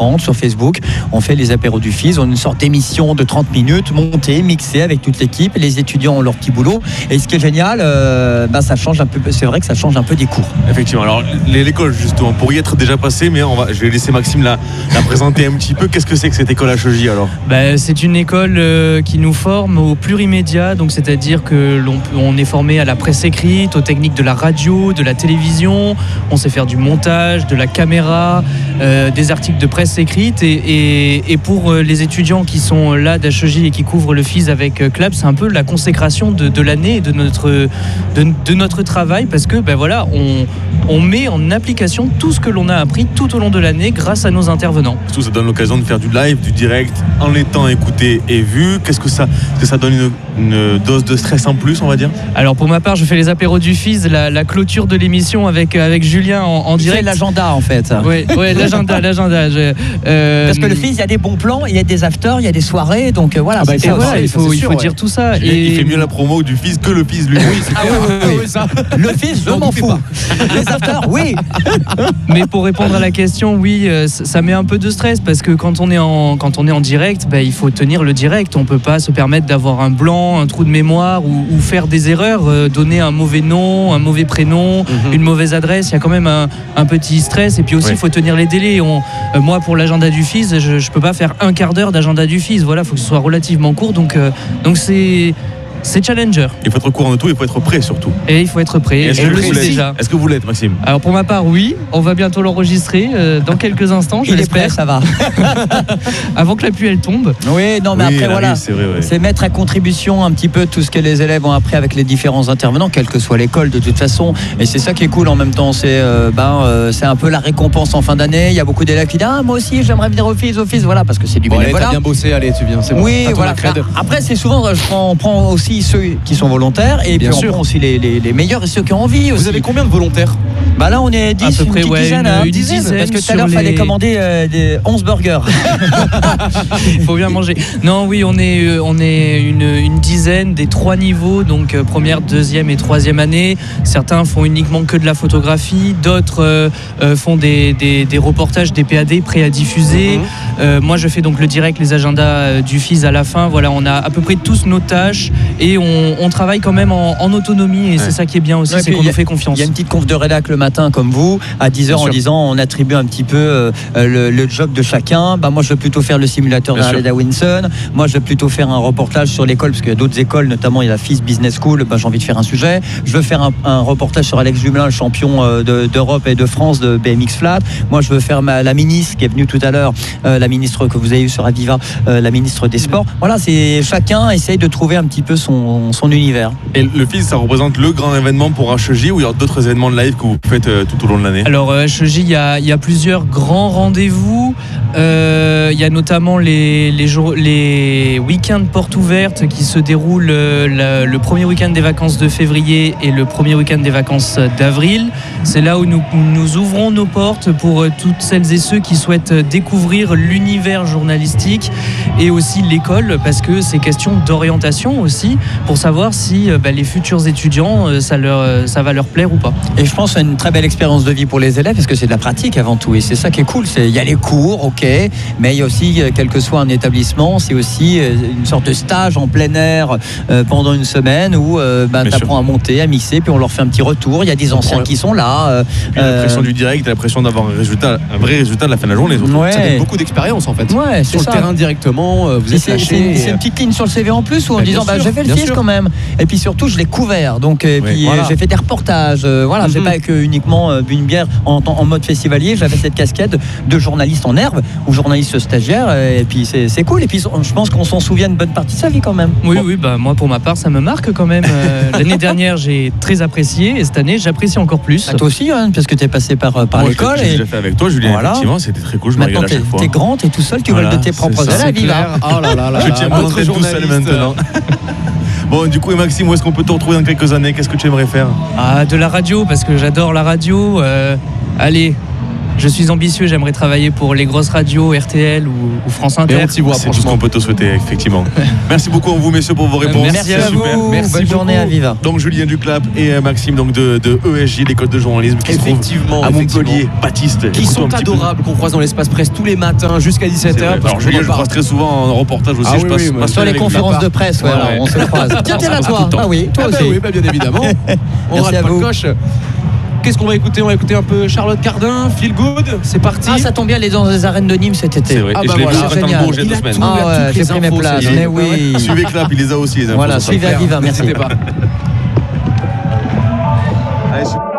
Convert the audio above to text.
18h30 sur Facebook. On fait les apéros du FIS, on a une sorte d'émission de 30 minutes, montée, mixée avec toute l'équipe. Les étudiants ont leur petit boulot. Et ce qui est génial, ça change un peu. C'est vrai que ça change un peu des cours. Effectivement. Alors l'école justement, pour y être déjà passé, mais je vais laisser Maxime la présenter un petit peu. Qu'est-ce que c'est que cette école HEJ alors ? C'est une école qui nous forme au plurimédia, donc c'est-à-dire que on est formé à la presse écrite, aux techniques de la radio, de la télévision. On sait faire du montage, de la caméra, des articles de presse écrite. Et pour les étudiants qui sont là d'HEJ et qui couvrent le FIS avec CLAP, c'est un peu la consécration de l'année et de notre travail, parce que on met en application tout ce que l'on a appris tout au long de l'année grâce à nos intervenants. Surtout, ça donne l'occasion de faire du live, du direct, en étant écouté et vu. Est-ce que ça donne une dose de stress en plus, on va dire ? Alors pour ma part, je fais les apéros du FIS, la clôture de l'émission avec Julien en direct. C'est l'agenda en fait. Oui, l'agenda. Parce que le FIS, il y a des bons plans, il y a des afters, il y a des soirées, donc voilà. Il faut dire tout ça. Il fait mieux la promo du FIS que le FIS lui. Oui, ça. Le FIS, je m'en fous. Les afters, oui. Mais pour répondre à la question, oui, ça met un peu de stress parce que quand on est en direct, il faut tenir le direct. On peut pas se permettre d'avoir un blanc, un trou de mémoire ou faire des erreurs, donner un mauvais nom, un mauvais prénom, une mauvaise adresse. Il y a quand même un petit stress. Et puis aussi, il faut tenir les délais. Moi, pour l'agenda du FIS, je peux pas faire un quart d'heure d'agenda du FIS. Voilà, il faut que ce soit relativement court. Donc c'est challenger. Il faut être au courant de tout, il faut être prêt surtout. Et il faut être prêt. Est-ce que vous l'êtes, Maxime ? Alors pour ma part, oui. On va bientôt l'enregistrer dans quelques instants, je l'espère. Il est prêt, ça va. Avant que la pluie elle tombe. Oui, non, mais après voilà, c'est mettre à contribution un petit peu tout ce que les élèves ont appris avec les différents intervenants, quelle que soit l'école de toute façon. Et c'est ça qui est cool en même temps. C'est un peu la récompense en fin d'année. Il y a beaucoup d'élèves qui disent moi aussi j'aimerais venir au FIS, voilà, parce que c'est du bénévolat. Allez, t'as bien bossé, allez, tu viens, c'est bon. Oui, voilà. Après, c'est souvent, on prend aussi ceux qui sont volontaires et puis on prend aussi les meilleurs et ceux qui ont envie aussi. Vous avez combien de volontaires ? Là on est 10, à peu près, une dizaine, parce que tout à l'heure il fallait commander 11 burgers. Il faut bien manger. Non, oui, on est une dizaine des 3 niveaux, donc première, deuxième et troisième année. Certains font uniquement que de la photographie, d'autres font des reportages, des PAD prêts à diffuser. Moi je fais donc le direct, les agendas du FIS à la fin. Voilà, on a à peu près tous nos tâches et on travaille quand même en autonomie et c'est ça qui est bien aussi, c'est qu'on nous fait confiance. Il y a une petite conf de rédac le matin comme vous à 10h en disant on attribue un petit peu le job de chacun. Moi je vais plutôt faire le simulateur d'Harley Davidson, moi je vais plutôt faire un reportage sur l'école parce qu'il y a d'autres écoles, notamment il y a la FIS Business School, j'ai envie de faire un sujet. Je veux faire un reportage sur Alex Dumoulin, le champion d'Europe et de France de BMX Flat. Moi je veux faire la ministre qui est venue tout à l'heure, la ministre que vous avez eue sur Aviva, la ministre des Sports. Voilà, c'est chacun essaye de trouver un petit peu son univers. Et le FIS, ça représente le grand événement pour HEJ ou il y a d'autres événements de live que vous faites tout au long de l'année ? Alors HEJ, il y a plusieurs grands rendez-vous. Il y a notamment les week-ends portes ouvertes qui se déroulent le premier week-end des vacances de février et le premier week-end des vacances d'avril. C'est là où nous ouvrons nos portes pour toutes celles et ceux qui souhaitent découvrir l'univers journalistique et aussi l'école, parce que c'est question d'orientation aussi, pour savoir si les futurs étudiants, ça va leur plaire ou pas. Et je pense que c'est une très belle expérience de vie pour les élèves, parce que c'est de la pratique avant tout, et c'est ça qui est cool. Il y a les cours, ok, mais il y a aussi, quel que soit un établissement, c'est aussi une sorte de stage en plein air pendant une semaine où tu apprends à monter, à mixer, puis on leur fait un petit retour. Il y a des anciens qui sont là. La pression du direct, la pression d'avoir un vrai résultat de la fin de la journée. Ça donne beaucoup d'expérience en fait. Ouais, sur le terrain directement, vous êtes lâché. C'est une petite ligne sur le CV en plus, où en disant j'ai fait le FIS quand même. Et puis surtout, je l'ai couvert. Donc, j'ai fait des reportages. J'ai pas que uniquement bu une bière en mode festivalier. J'avais cette casquette de journaliste en herbe ou journaliste stagiaire. Et puis c'est cool. Et puis je pense qu'on s'en souvient une bonne partie de sa vie quand même. Oui, moi pour ma part, ça me marque quand même. L'année dernière, j'ai très apprécié et cette année, j'apprécie encore plus. Toi aussi, parce que tu es passé par l'école. J'ai déjà fait avec toi, Julien. Effectivement, c'était très cool. Je me régale à chaque fois. T'es grand, t'es tout seul, tu voles de tes propres ailes. Oh là là là. Je tiens mon antenne tout seul maintenant. Bon, du coup, et Maxime, où est-ce qu'on peut te retrouver dans quelques années ? Qu'est-ce que tu aimerais faire ? De la radio, parce que j'adore la radio. Allez, je suis ambitieux, j'aimerais travailler pour les grosses radios, RTL ou France Inter. Et on t'y voit, C'est tout ce qu'on peut te souhaiter, effectivement. Merci beaucoup à vous, messieurs, pour vos réponses. Merci à Super. vous. Merci Bonne journée à beaucoup. Viva. Donc Julien Duclap et Maxime donc de ESJ, l'école de journalisme qui se trouve Effectivement, à Montpellier, Baptiste. Qui sont adorables, qu'on croise dans l'espace presse tous les matins jusqu'à 17h. Alors Julien, je croise très souvent en reportage aussi. Ah je oui, passe oui, ma Sur semaine les avec conférences lui. de presse, voilà, Ouais. on se croise. Tiens, t'es là, On se toi. passe tout le temps. Ah oui, toi Ah bah aussi. oui, bah bien évidemment. On Merci rate à pas vous. le coche. Qu'est-ce qu'on va écouter? On va écouter un peu Charlotte Cardin, Feel Good. C'est parti. Ah, ça tombe bien, elle est dans les arènes de Nîmes cet été. C'est vrai. Ah Et bah je l'ai vu voilà, au Printemps de Bourges il y a 2 il a semaines. tout. Ah ouais, toutes j'ai les pris mes infos, places, c'est mais dit. oui. Suivez Clap, il les a aussi les infos. Voilà, sur ça. suivez à Viva, merci. N'hésitez pas. Allez, super.